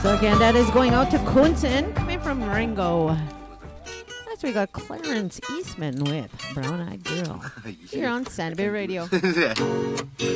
Again, that is going out to Kunsen, coming from Ringo. Next, we got Clarence Eastman with Brown Eyed Girl here on Sandy Bay Radio.